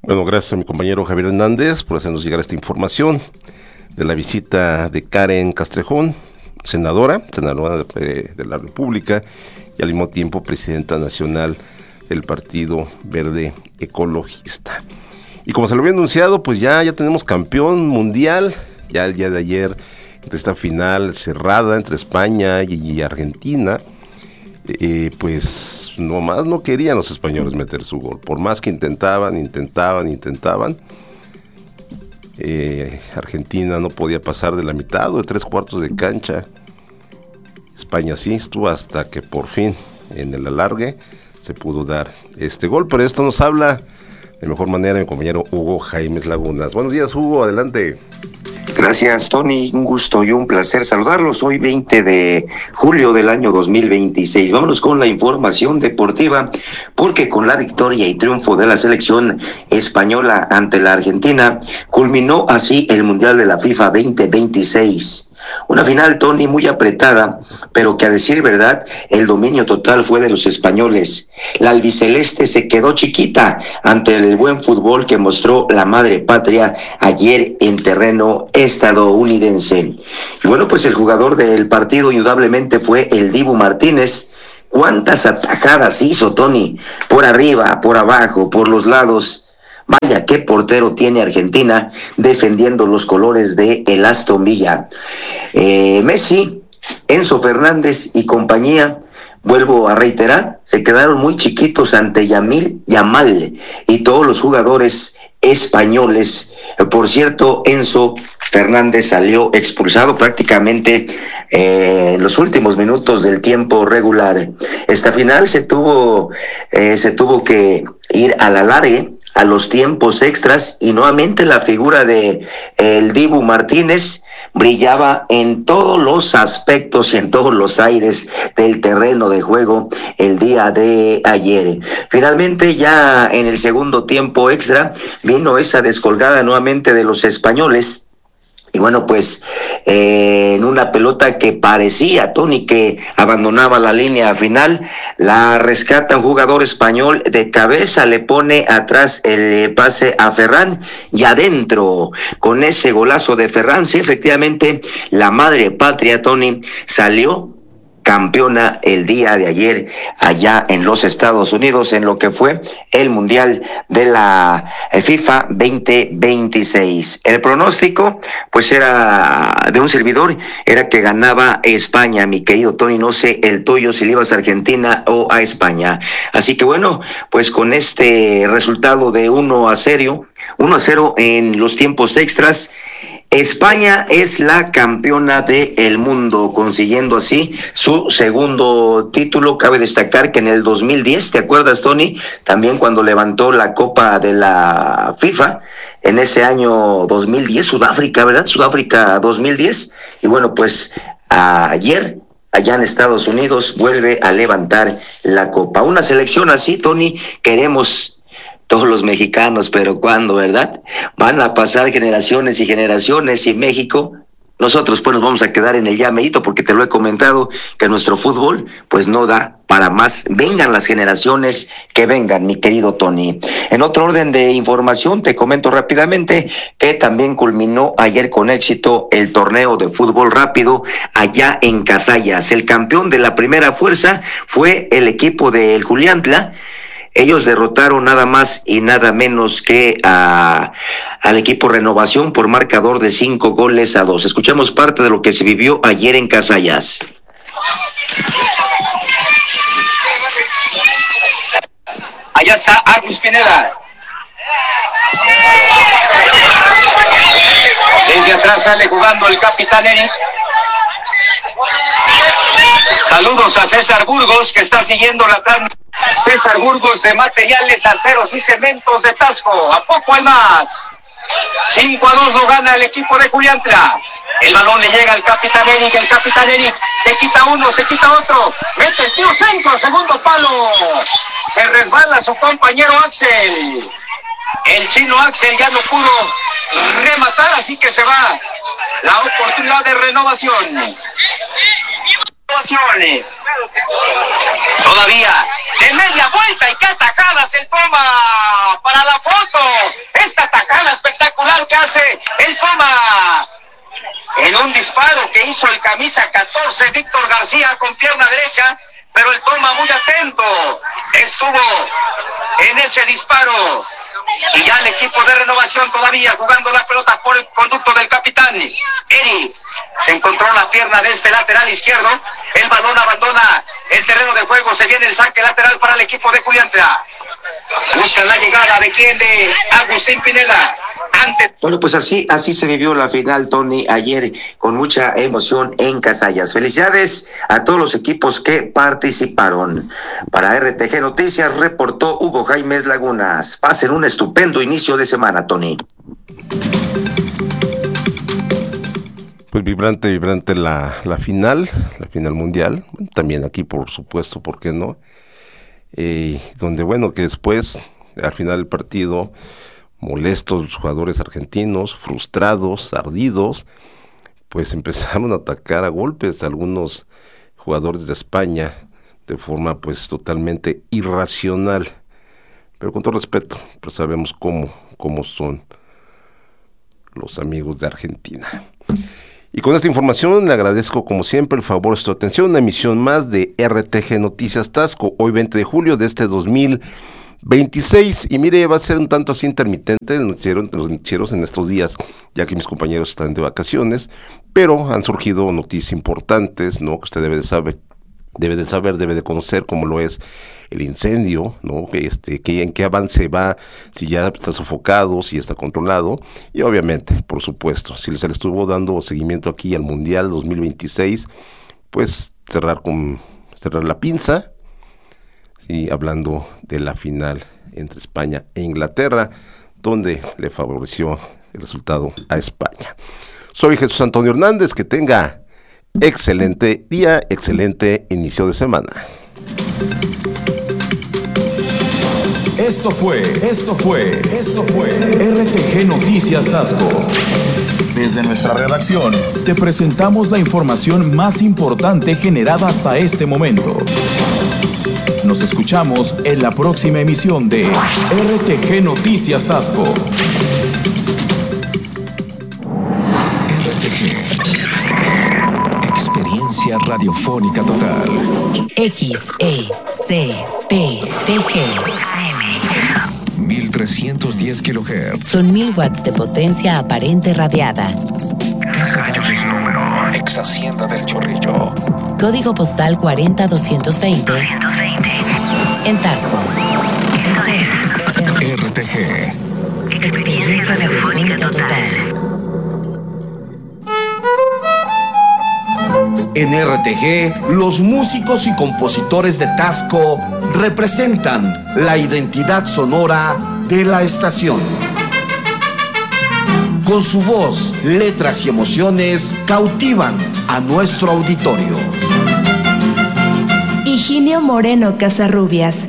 Bueno, gracias a mi compañero Javier Hernández por hacernos llegar esta información de la visita de Karen Castrejón, senadora de la República y al mismo tiempo presidenta nacional del Partido Verde Ecologista. Y como se lo había anunciado, pues ya tenemos campeón mundial, ya el día de ayer, entre esta final cerrada entre España y Argentina. Pues nomás no querían los españoles meter su gol, por más que intentaban. Argentina no podía pasar de la mitad o de 3/4 de cancha. España sí estuvo hasta que por fin en el alargue se pudo dar este gol, pero esto nos habla de mejor manera mi compañero Hugo Jaimes Lagunas. Buenos días, Hugo, adelante. Gracias, Tony, un gusto y un placer saludarlos. Hoy 20 de julio del año 2026. Vámonos con la información deportiva, porque con la victoria y triunfo de la selección española ante la Argentina, culminó así el Mundial de la FIFA 2026. Una final, Tony, muy apretada, pero que a decir verdad, el dominio total fue de los españoles. La albiceleste se quedó chiquita ante el buen fútbol que mostró la madre patria ayer en terreno estadounidense. Y bueno, pues el jugador del partido indudablemente fue el Dibu Martínez. ¿Cuántas atajadas hizo, Tony? Por arriba, por abajo, por los lados. Vaya, qué portero tiene Argentina defendiendo los colores de el Aston Villa. Messi, Enzo Fernández y compañía, vuelvo a reiterar, se quedaron muy chiquitos ante Yamal y todos los jugadores españoles. Por cierto, Enzo Fernández salió expulsado prácticamente en los últimos minutos del tiempo regular. Esta final se tuvo que ir a la alargue, a los tiempos extras, y nuevamente la figura de el Dibu Martínez brillaba en todos los aspectos y en todos los aires del terreno de juego el día de ayer. Finalmente, ya en el segundo tiempo extra, vino esa descolgada nuevamente de los españoles. Y bueno, pues en una pelota que parecía, Tony, que abandonaba la línea final, la rescata un jugador español de cabeza, le pone atrás el pase a Ferran y adentro, con ese golazo de Ferran, sí, efectivamente, la madre patria, Tony, salió campeona el día de ayer allá en los Estados Unidos en lo que fue el Mundial de la FIFA 2026. El pronóstico pues era de un servidor, era que ganaba España, mi querido Tony, no sé el tuyo si le ibas a Argentina o a España. Así que bueno, pues con este resultado de 1-0 en los tiempos extras, España es la campeona del mundo, consiguiendo así su segundo título. Cabe destacar que en el 2010, ¿te acuerdas, Tony? También cuando levantó la Copa de la FIFA, en ese año 2010, Sudáfrica, ¿verdad? Sudáfrica 2010. Y bueno, pues ayer, allá en Estados Unidos, vuelve a levantar la Copa. Una selección así, Tony, queremos todos los mexicanos, pero ¿cuándo, verdad? Van a pasar generaciones y generaciones y México, nosotros pues nos vamos a quedar en el llameíto, porque te lo he comentado que nuestro fútbol pues no da para más. Vengan las generaciones que vengan, mi querido Tony. En otro orden de información, te comento rápidamente que también culminó ayer con éxito el torneo de fútbol rápido allá en Casallas. El campeón de la primera fuerza fue el equipo del Juliantla. Ellos derrotaron nada más y nada menos que al equipo Renovación por marcador de 5-2. Escuchemos parte de lo que se vivió ayer en Casallas. Allá está Agus Pineda. Desde atrás sale jugando el capitán Eric. Saludos a César Burgos, que está siguiendo la transmisión. César Burgos de Materiales Aceros y Cementos de Tasco. ¿A poco hay más? 5-2 lo gana el equipo de Juliantla. El balón le llega al capitán Eric. El capitán Eric se quita uno, se quita otro. Mete el tiro centro, segundo palo. Se resbala su compañero Axel. El chino Axel ya no pudo rematar, así que se va la oportunidad de Renovación. Todavía de media vuelta y qué atajadas el toma para la foto. pase, el toma. En un disparo que hizo el camisa 14, Víctor García, con pierna derecha, pero el toma muy atento, estuvo en ese disparo. Y ya el equipo de Renovación todavía jugando la pelota por el conducto del capitán. Eri se encontró la pierna de este lateral izquierdo. El balón abandona el terreno de juego. Se viene el saque lateral para el equipo de Juliantla. Buscan la llegada de quién, de Agustín Pineda. Bueno, pues así se vivió la final, Tony, ayer con mucha emoción en Casallas. Felicidades a todos los equipos que participaron. Para RTG Noticias reportó Hugo Jaimes Lagunas. Pasen un estupendo inicio de semana, Tony. Pues vibrante la final mundial. También aquí, por supuesto, ¿por qué no? Donde, bueno, que después, al final del partido, molestos los jugadores argentinos, frustrados, ardidos, pues empezaron a atacar a golpes a algunos jugadores de España de forma pues totalmente irracional, pero con todo respeto, pues sabemos cómo son los amigos de Argentina. Y con esta información le agradezco como siempre el favor de su atención, una emisión más de RTG Noticias Tasco, hoy 20 de julio de este 2026, y mire, va a ser un tanto así intermitente los noticieros en estos días, ya que mis compañeros están de vacaciones, pero han surgido noticias importantes, ¿no? Que usted debe de conocer, como lo es el incendio, ¿no? Que en qué avance va, si ya está sofocado, si está controlado, y obviamente, por supuesto, si se le estuvo dando seguimiento aquí al Mundial 2026, pues cerrar la pinza, y hablando de la final entre España e Inglaterra, donde le favoreció el resultado a España. Soy Jesús Antonio Hernández, que tenga excelente día, excelente inicio de semana. Esto fue RTG Noticias Tasco. Desde nuestra redacción, te presentamos la información más importante generada hasta este momento. Nos escuchamos en la próxima emisión de RTG Noticias Tasco. RTG. Experiencia radiofónica total. XECPTG. 1310 kHz. Son 1000 watts de potencia aparente radiada. Casa Gallos 1, ex Hacienda del Chorrillo. Código postal 40220. En Tasco. RTG. Experiencia radiofónica total. En RTG, los músicos y compositores de Tasco representan la identidad sonora de la estación. Con su voz, letras y emociones cautivan a nuestro auditorio. Higinio Moreno Casarrubias.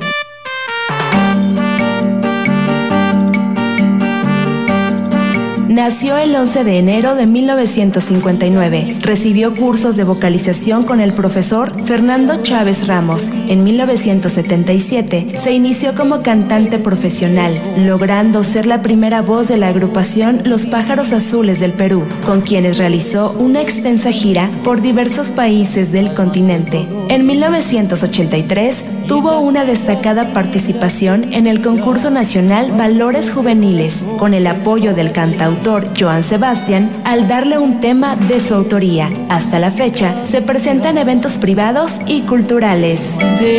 Nació el 11 de enero de 1959. Recibió cursos de vocalización con el profesor Fernando Chávez Ramos. En 1977 se inició como cantante profesional, logrando ser la primera voz de la agrupación Los Pájaros Azules del Perú, con quienes realizó una extensa gira por diversos países del continente. En 1983 tuvo una destacada participación en el concurso nacional Valores Juveniles, con el apoyo del cantautor Joan Sebastián al darle un tema de su autoría. Hasta la fecha se presenta en eventos privados y culturales.